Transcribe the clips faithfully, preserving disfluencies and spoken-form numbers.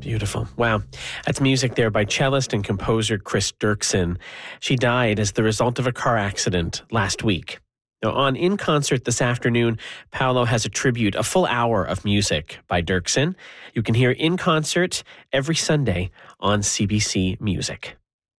Beautiful. Wow. That's music there by cellist and composer Chris Dirksen. She died as the result of a car accident last week. Now, on In Concert this afternoon, Paolo has a tribute, a full hour of music by Dirksen. You can hear In Concert every Sunday on C B C Music.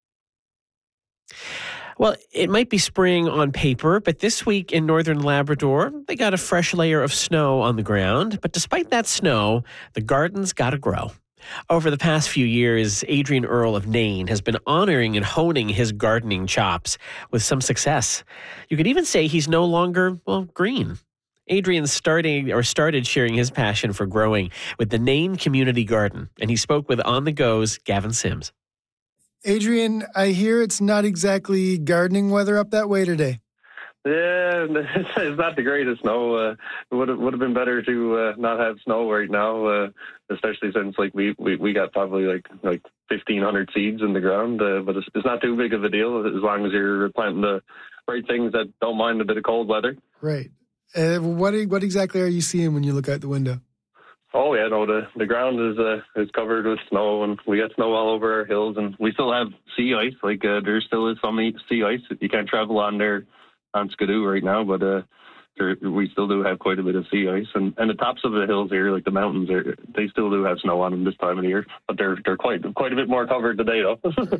Well, it might be spring on paper, but this week in northern Labrador, they got a fresh layer of snow on the ground. But despite that snow, the gardens got to grow. Over the past few years, Adrian Earle of Nain has been honoring and honing his gardening chops with some success. You could even say he's no longer, well, green. Adrian starting or started sharing his passion for growing with the Nain Community Garden, and he spoke with On the Go's Gavin Sims. Adrian, I hear it's not exactly gardening weather up that way today. Yeah, it's not the greatest snow. Uh, it would have would have been better to uh, not have snow right now, uh, especially since like we, we, we got probably like like fifteen hundred seeds in the ground. Uh, but it's, it's not too big of a deal as long as you're planting the right things that don't mind a bit of cold weather. Right. Uh, what what exactly are you seeing when you look out the window? Oh yeah, no, the the ground is uh, is covered with snow, and we got snow all over our hills, and we still have sea ice. Like uh, there still is some sea ice. You can't travel on there on Skidoo right now, but uh, there, we still do have quite a bit of sea ice, and, and the tops of the hills here, like the mountains, are, they still do have snow on them this time of the year, but they're they're quite quite a bit more covered today, though.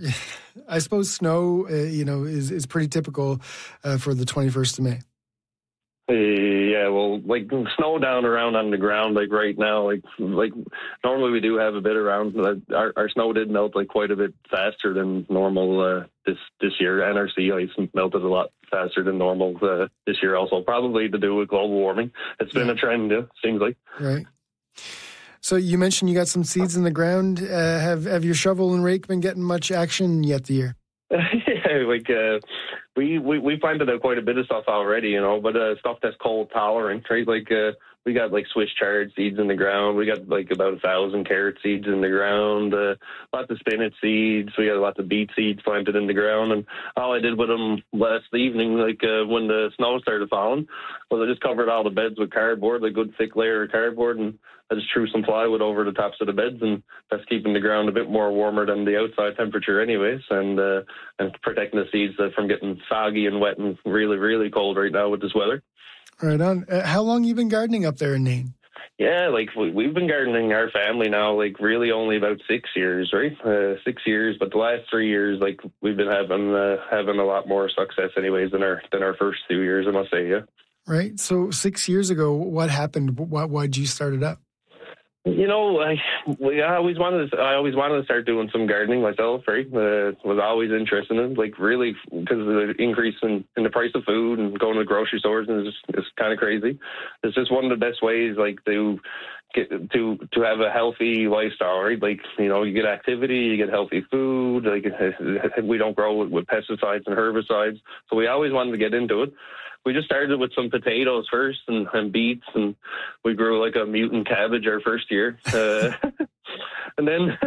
I suppose snow, uh, you know, is is pretty typical uh, for the twenty-first of May. Uh, yeah, well, like snow down around on the ground, like right now, like like normally we do have a bit around. Our, our snow did melt like quite a bit faster than normal uh, this this year, and our sea ice melted a lot faster than normal uh, this year. Also, probably to do with global warming. It's been yeah. a trend, yeah, seems like. Right. So you mentioned you got some seeds in the ground. Uh, have have your shovel and rake been getting much action yet the year? yeah, like uh, we, we we planted out quite a bit of stuff already, you know, but uh, stuff that's cold tolerant, right? Like uh, we got like Swiss chard seeds in the ground. We got like about a thousand carrot seeds in the ground. Uh, lots of spinach seeds. We got lots of beet seeds planted in the ground. And all I did with them last evening, like uh, when the snow started falling, was I just covered all the beds with cardboard, like a good thick layer of cardboard, and I just threw some plywood over the tops of the beds, and that's keeping the ground a bit more warmer than the outside temperature anyways, and uh, and protecting the seeds from getting soggy and wet and really, really cold right now with this weather. Right on. Uh, how long you been gardening up there in Nain? Yeah, like we, we've been gardening our family now, like really only about six years, right? Uh, six years, but the last three years, like we've been having uh, having a lot more success anyways than our than our first two years, I must say, yeah. Right. So six years ago, what happened? Why why'd you start it up? You know, I we I always wanted to. I always wanted to start doing some gardening myself. Right, uh, was always interested in it. Like really, because of the increase in, in the price of food and going to grocery stores, and it's, it's kind of crazy. It's just one of the best ways, like to get to to have a healthy lifestyle. Right, like you know, you get activity, you get healthy food. Like we don't grow with, with pesticides and herbicides, so we always wanted to get into it. We just started with some potatoes first and, and beets, and we grew like a mutant cabbage our first year. Uh, and then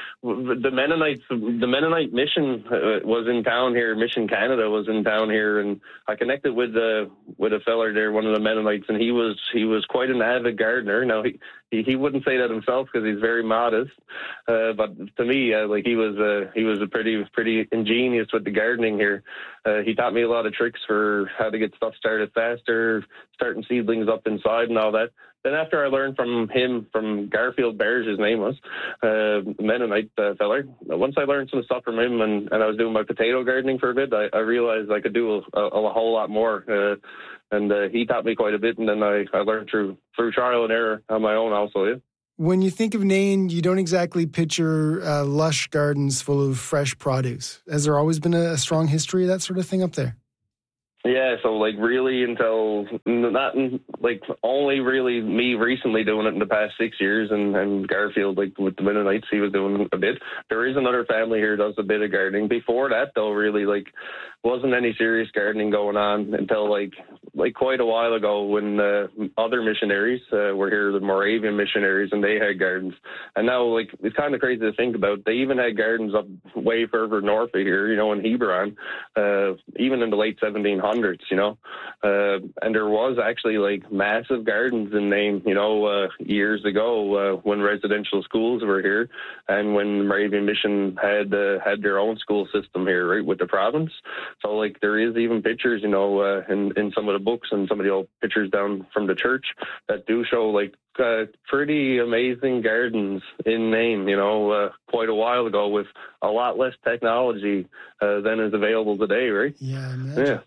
the Mennonites, the Mennonite mission uh, was in town here. Mission Canada was in town here, and I connected with uh, with a feller there, one of the Mennonites, and he was he was quite an avid gardener. Now he he, he wouldn't say that himself because he's very modest, uh, but to me, uh, like he was uh, he was a pretty pretty ingenious with the gardening here. Uh, he taught me a lot of tricks for how to get stuff started faster, starting seedlings up inside and all that. Then after I learned from him, from Garfield Bears, his name was, uh, Mennonite uh, feller, once I learned some stuff from him and, and I was doing my potato gardening for a bit, I, I realized I could do a, a, a whole lot more. Uh, and uh, he taught me quite a bit, and then I, I learned through through trial and error on my own also, yeah. When you think of Nain, you don't exactly picture uh, lush gardens full of fresh produce. Has there always been a, a strong history of that sort of thing up there? Yeah, so like really until not like only really me recently doing it in the past six years, and, and Garfield like with the Mennonites he was doing a bit. There is another family here that does a bit of gardening. Before that though, really like wasn't any serious gardening going on until like like quite a while ago when uh, other missionaries uh, were here, the Moravian missionaries, and they had gardens. And now, like, it's kind of crazy to think about. They even had gardens up way further north of here, you know, in Hebron, uh, even in the late seventeen hundreds, you know. Uh, and there was actually, like, massive gardens in Nain, you know, uh, years ago uh, when residential schools were here and when Moravian Mission had uh, had their own school system here, right, with the province. So, like, there is even pictures, you know, uh, in, in some of the books and some of the old pictures down from the church that do show, like, uh, pretty amazing gardens in Nain, you know, uh, quite a while ago with a lot less technology uh, than is available today, right? Yeah, I imagine. Yeah.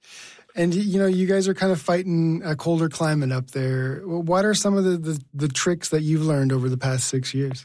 And, you know, you guys are kind of fighting a colder climate up there. What are some of the, the, the tricks that you've learned over the past six years?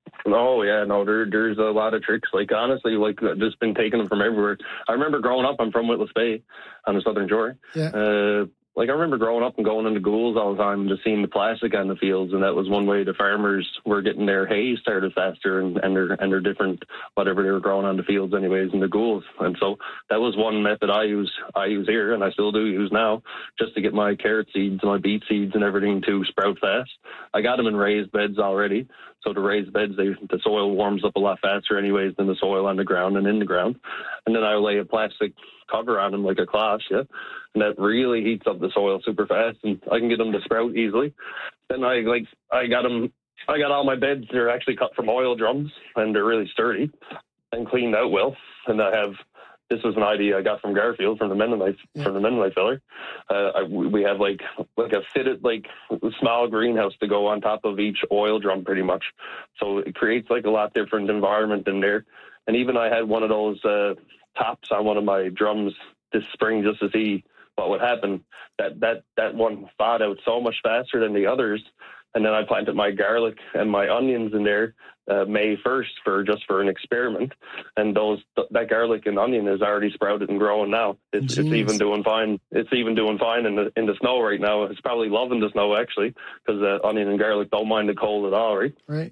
Oh, yeah, no, there, there's a lot of tricks. Like, honestly, like, I've just been taking them from everywhere. I remember growing up, I'm from Witless Bay on the Southern Shore. Yeah. Uh, like, I remember growing up and going into ghouls all the time and just seeing the plastic on the fields, and that was one way the farmers were getting their hay started faster and, and their and their different, whatever they were growing on the fields anyways, in the ghouls. And so that was one method I use I use here, and I still do use now, just to get my carrot seeds and my beet seeds and everything to sprout fast. I got them in raised beds already. So the raised beds, they, the soil warms up a lot faster anyways than the soil on the ground and in the ground. And then I lay a plastic cover on them like a cloth, yeah. And that really heats up the soil super fast, and I can get them to sprout easily. Then I like I got them. I got all my beds. They're actually cut from oil drums, and they're really sturdy and cleaned out well. And I have. This was an idea I got from Garfield, from the Mennonite, yeah. from the Mennonite feller. Uh, I, we have like like a fitted like small greenhouse to go on top of each oil drum, pretty much. So it creates like a lot different environment in there. And even I had one of those uh, tops on one of my drums this spring just to see what would happen. That that that one thawed out so much faster than the others. And then I planted my garlic and my onions in there uh, May first for just for an experiment. And those th- that garlic and onion is already sprouted and growing now. It's, it's even doing fine. It's even doing fine in the in the snow right now. It's probably loving the snow actually, because uh, onion and garlic don't mind the cold at all, right? Right.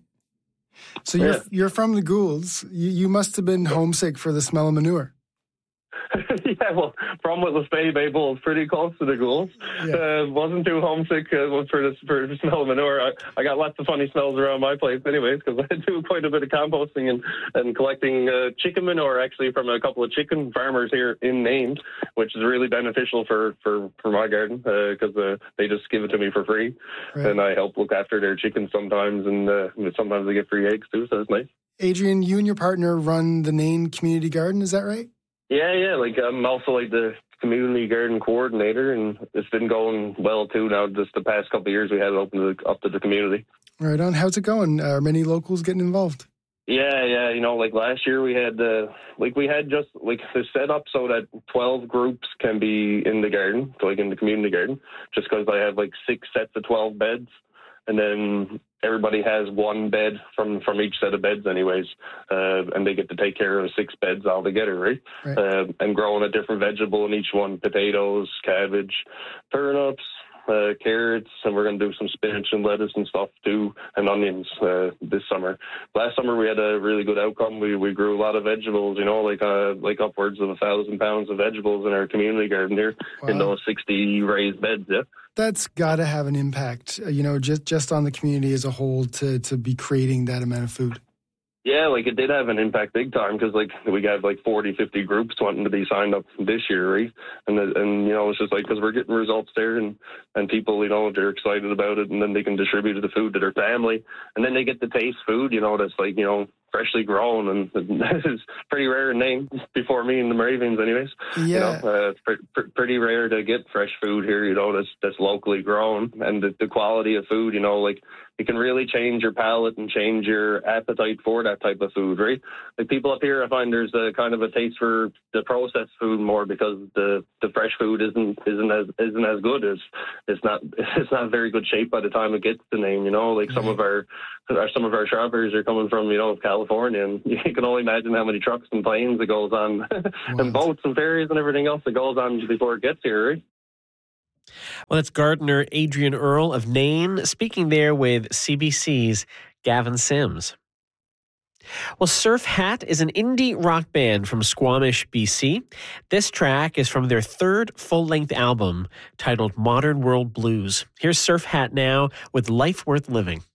So you're yeah. you're from the Goulds. You, you must have been homesick for the smell of manure. Yeah, well, from Witless Bay, Babel is pretty close to the Goulds. Yeah. Uh, wasn't too homesick uh, for the for the smell of manure. I, I got lots of funny smells around my place anyways, because I do quite a bit of composting and, and collecting uh, chicken manure, actually, from a couple of chicken farmers here in Nain, which is really beneficial for, for, for my garden, because uh, uh, they just give it to me for free. Right. And I help look after their chickens sometimes, and uh, sometimes they get free eggs too, so it's nice. Adrian, you and your partner run the Nain Community Garden, is that right? Yeah, yeah. Like, I'm also like the community garden coordinator, and it's been going well too. Now, just the past couple of years, we had it open to the, up to the community. Right on. How's it going? Are many locals getting involved? Yeah, yeah. You know, like last year we had, uh, like we had just like it's set up so that twelve groups can be in the garden, so like in the community garden, just because I have like six sets of twelve beds. And then everybody has one bed from, from each set of beds anyways, uh, and they get to take care of six beds altogether, right? right. Uh, and growing a different vegetable in each one, potatoes, cabbage, turnips, uh, carrots, and we're going to do some spinach and lettuce and stuff too, and onions uh, this summer. Last summer we had a really good outcome. We we grew a lot of vegetables, you know, like uh, like upwards of a thousand pounds of vegetables in our community garden here. Wow. In those sixty raised beds, yeah. That's got to have an impact, you know, just just on the community as a whole to to be creating that amount of food. Yeah, like it did have an impact big time, because like we got like forty, fifty groups wanting to be signed up this year, right? And and you know, it's just like because we're getting results there, and and people, you know, they're excited about it, and then they can distribute the food to their family, and then they get to taste food, you know, that's like, you know, freshly grown, and that is pretty rare in Nain before me and the Moravians anyways. Yeah. You know, uh, it's pre- pre- pretty rare to get fresh food here, you know, that's that's locally grown, and the, the quality of food, you know, like it can really change your palate and change your appetite for that type of food, right? Like people up here, I find there's a kind of a taste for the processed food more, because the, the fresh food isn't isn't as isn't as good as it's not it's not very good shape by the time it gets to Nain, you know. Like some of our some of our strawberries are coming from, you know, California, and you can only imagine how many trucks and planes it goes on, and boats and ferries and everything else that goes on before it gets here, right? Well, that's gardener Adrian Earl of Nain, speaking there with C B C's Gavin Sims. Well, Surf Hat is an indie rock band from Squamish, B C. This track is from their third full-length album titled Modern World Blues. Here's Surf Hat now with Life Worth Living.